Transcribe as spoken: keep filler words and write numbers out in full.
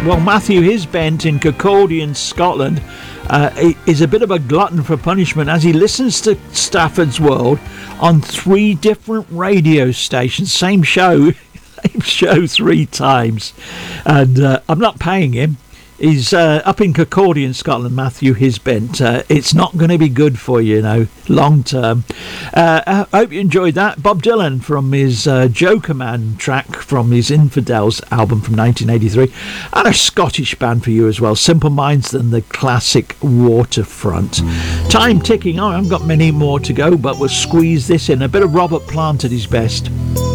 Well, Matthew Hisbent in Kirkcaldy, Scotland, uh, is a bit of a glutton for punishment as he listens to Stafford's World on three different radio stations, same show, same show three times, and uh, I'm not paying him. He's uh, up in Kirkcaldy in Scotland, Matthew Hisbent. Uh, it's not going to be good for you, you know, long term. Uh, I hope you enjoyed that. Bob Dylan from his uh, Joker Man track from his Infidels album from nineteen eighty-three. And a Scottish band for you as well, Simple Minds and the classic Waterfront. Time ticking on. I haven't got many more to go, but we'll squeeze this in. A bit of Robert Plant at his best.